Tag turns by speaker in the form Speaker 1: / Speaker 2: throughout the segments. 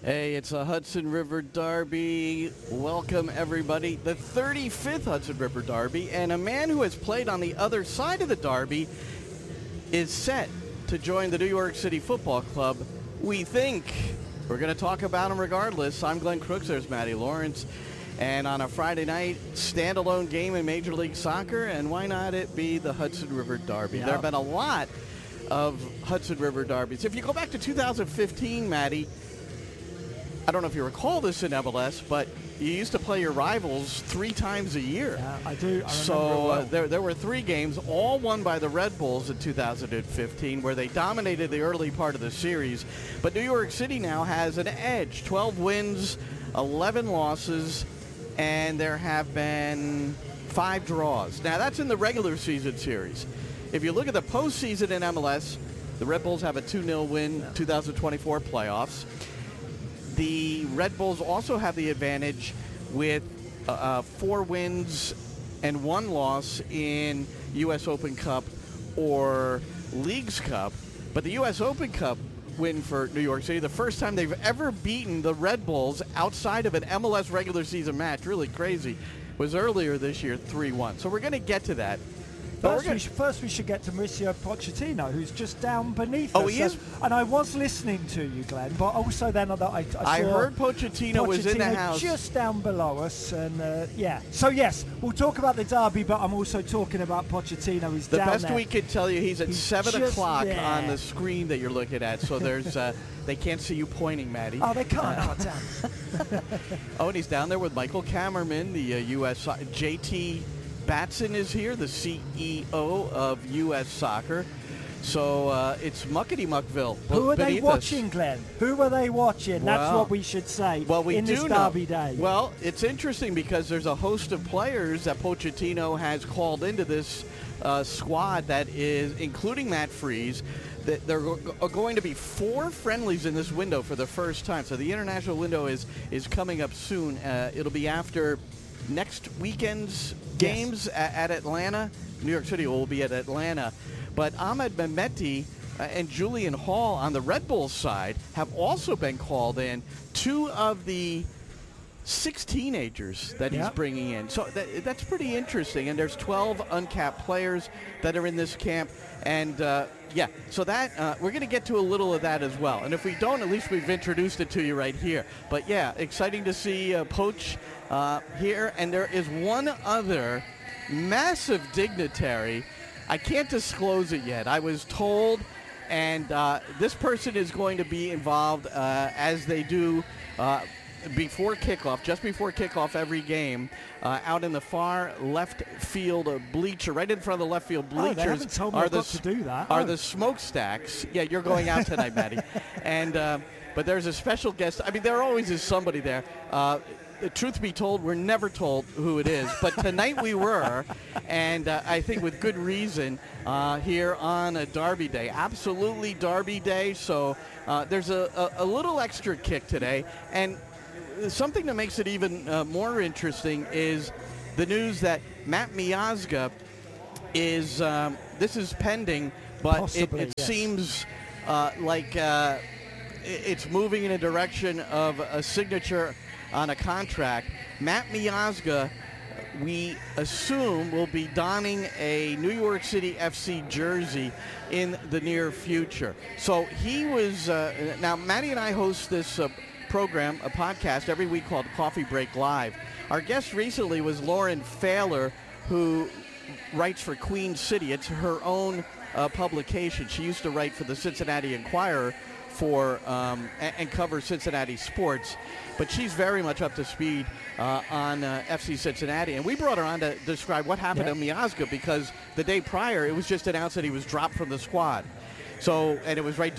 Speaker 1: Hey, it's a Hudson River Derby. Welcome, everybody. The 35th Hudson River Derby, and a man who has played on the other side of the Derby is set to join the New York City Football Club. We think we're going to talk about him regardless. I'm Glenn Crooks. There's Matty Lawrence. And on a Friday night, standalone game in Major League Soccer, and why not it be the Hudson River Derby?
Speaker 2: Yep.
Speaker 1: There have been a lot of Hudson River Derbies. If you go back to 2015, Matty, I don't know if you recall this in MLS, but you used to play your rivals 3 times a year.
Speaker 2: Yeah, I do. I
Speaker 1: So
Speaker 2: well.
Speaker 1: there were 3 games, all won by the Red Bulls in 2015, where they dominated the early part of the series. But New York City now has an edge, 12 wins, 11 losses, and there have been 5 draws. Now, that's in the regular season series. If you look at the postseason in MLS, the Red Bulls have a 2-0 win, 2024 playoffs. The Red Bulls also have the advantage with 4 wins and 1 loss in U.S. Open Cup or Leagues Cup. But the U.S. Open Cup win for New York City, the first time they've ever beaten the Red Bulls outside of an MLS regular season match, really crazy, was earlier this year, 3-1. So we're going to get to that.
Speaker 2: First, we should get to Mauricio Pochettino, who's just down beneath
Speaker 1: Oh,
Speaker 2: us.
Speaker 1: he is?
Speaker 2: And I was listening to you, Glenn, but also then I
Speaker 1: I
Speaker 2: saw
Speaker 1: heard Pochettino was in the house.
Speaker 2: just down below us. And, yeah. So, yes, we'll talk about the derby, but I'm also talking about Pochettino, who's
Speaker 1: The
Speaker 2: down
Speaker 1: best
Speaker 2: there.
Speaker 1: we could tell you, he's at
Speaker 2: He's
Speaker 1: 7
Speaker 2: just
Speaker 1: o'clock
Speaker 2: there.
Speaker 1: on the screen that you're looking at. So there's, they can't see you pointing, Matty.
Speaker 2: Oh, they can't. Oh, damn.
Speaker 1: Oh, and he's down there with Michael Kammerman, the U.S. JT Batson is here, the CEO of U.S. Soccer. So it's Muckety-Muckville.
Speaker 2: Who are they
Speaker 1: beneath us.
Speaker 2: watching, Glenn? Who are they watching? That's
Speaker 1: Well,
Speaker 2: what we should say
Speaker 1: we
Speaker 2: in
Speaker 1: do
Speaker 2: this
Speaker 1: know.
Speaker 2: derby day.
Speaker 1: Well, it's interesting because there's a host of players that Pochettino has called into this squad that is, including Matt Freese, that there are going to be 4 friendlies in this window for the first time. So the international window is coming up soon. It'll be after next weekend's games at Atlanta. New York City will be at Atlanta. But Ahmed Mehmeti and Julian Hall on the Red Bulls side have also been called in. 2 of the 6 teenagers that he's bringing in. So that's pretty interesting. And there's 12 uncapped players that are in this camp. And, so that we're going to get to a little of that as well. And if we don't, at least we've introduced it to you right here. But, yeah, exciting to see Poch here. And there is one other massive dignitary. I can't disclose it yet. I was told, and this person is going to be involved as they do before kickoff, just before kickoff every game, out in the far left field bleacher, right in front of the left field bleachers.
Speaker 2: They haven't told me I've got to do that.
Speaker 1: Are the smokestacks. Yeah, you're going out tonight, Matty. And but there's a special guest. I mean, there always is somebody there. Truth be told, we're never told who it is, but tonight we were, and I think with good reason, here on a Derby Day. Absolutely Derby Day, so there's a little extra kick today, and something that makes it even more interesting is the news that Matt Miazga is, this is pending, but
Speaker 2: Possibly,
Speaker 1: it
Speaker 2: yes.
Speaker 1: seems like it's moving in a direction of a signature on a contract. Matt Miazga, we assume, will be donning a New York City FC jersey in the near future. So he was, now Matty and I host this program, a podcast every week called Coffee Break Live. Our guest recently was Lauren Failer, who writes for Queen City. It's her own publication. She used to write for the Cincinnati Enquirer for and cover Cincinnati sports, but she's very much up to speed on FC Cincinnati. And we brought her on to describe what happened to Miazga, because the day prior it was just announced that he was dropped from the squad. So, and it was right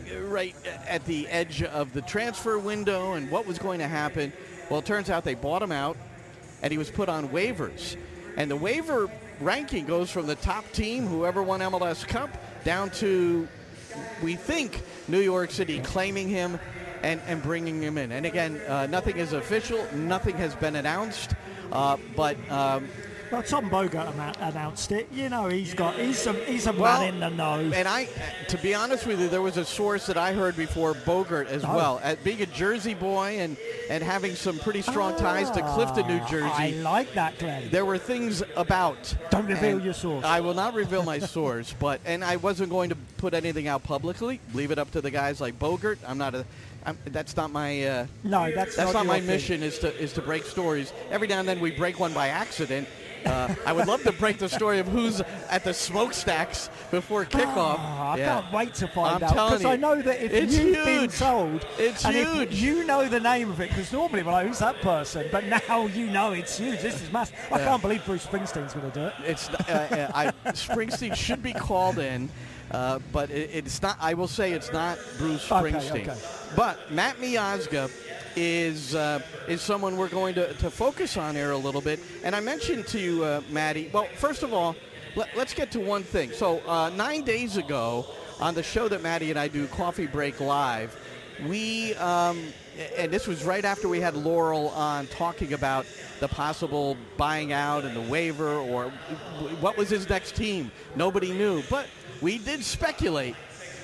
Speaker 1: at the edge of the transfer window and what was going to happen. Well, it turns out they bought him out, and he was put on waivers. And the waiver ranking goes from the top team, whoever won MLS Cup, down to, we think, New York City claiming him and bringing him in. And again, nothing is official. Nothing has been announced. But
Speaker 2: Well, Tom Bogert announced it. You know, he's a
Speaker 1: Well,
Speaker 2: man in the know.
Speaker 1: And to be honest with you, there was a source that I heard before Bogert as well. At being a Jersey boy and having some pretty strong ties to Clifton, New Jersey.
Speaker 2: I like that, Glenn.
Speaker 1: There were things about.
Speaker 2: Don't reveal your source.
Speaker 1: I will not reveal my source, and I wasn't going to put anything out publicly. Leave it up to the guys like Bogert. That's not my.
Speaker 2: No, that's
Speaker 1: not my
Speaker 2: thing.
Speaker 1: mission. Is to break stories. Every now and then we break one by accident. I would love to break the story of who's at the smokestacks before kickoff.
Speaker 2: I can't wait to find
Speaker 1: I'm
Speaker 2: out,
Speaker 1: telling
Speaker 2: because I know that if you've been told,
Speaker 1: it's
Speaker 2: and
Speaker 1: huge.
Speaker 2: If you know the name of it, because normally we're like, who's that person? But now you know it's huge. This is massive. I can't believe Bruce Springsteen's going to do it.
Speaker 1: It's Springsteen should be called in, but it's not. I will say it's not Bruce Springsteen.
Speaker 2: Okay.
Speaker 1: But Matt Miazga is someone we're going to focus on here a little bit. And I mentioned to you, Maddie, well, first of all, let's get to one thing. So 9 days ago on the show that Maddie and I do, Coffee Break Live, we, and this was right after we had Laurel on talking about the possible buying out and the waiver, or what was his next team. Nobody knew. But we did speculate.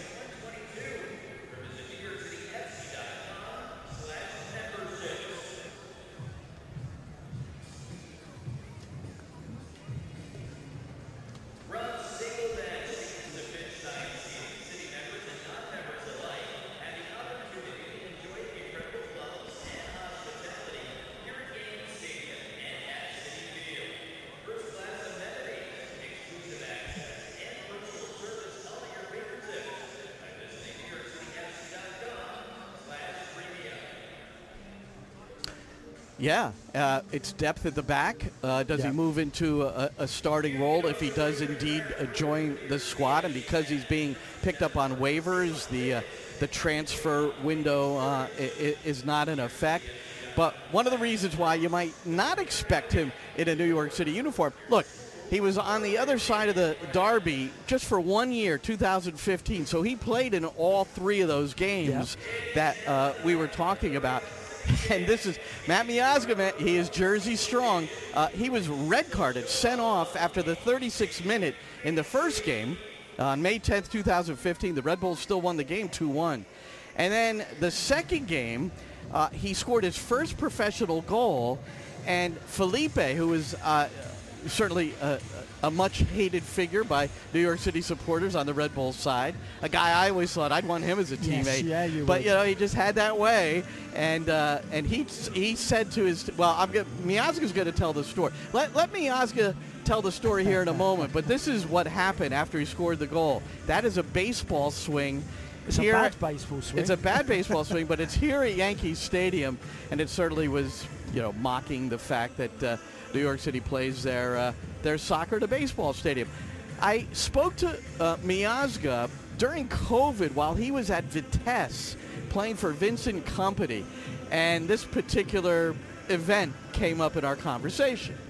Speaker 1: Yeah, it's depth at the back. Does he move into a starting role if he does indeed join the squad? And because he's being picked up on waivers, the transfer window is not in effect. But one of the reasons why you might not expect him in a New York City uniform, look, he was on the other side of the Derby just for 1 year, 2015. So he played in all three of those games that we were talking about. And this is Matt Miazga. He is Jersey strong. He was red carded, sent off after the 36th minute in the first game on May 10th, 2015. The Red Bulls still won the game 2-1. And then the second game, he scored his first professional goal. And Felipe, who is certainly a much-hated figure by New York City supporters on the Red Bulls side, a guy I always thought I'd want him as a teammate.
Speaker 2: Yes, you
Speaker 1: but
Speaker 2: would.
Speaker 1: you know, he just had that way, and he said to his, Miazga's going to tell the story. Let Miazga tell the story here in a moment. But this is what happened after he scored the goal. That is a baseball swing.
Speaker 2: It's a bad baseball swing.
Speaker 1: It's a bad baseball swing, but it's here at Yankee Stadium, and it certainly was, mocking the fact that New York City plays their soccer to baseball stadium. I spoke to Miazga during COVID while he was at Vitesse playing for Vincent Kompany, and this particular event came up in our conversation.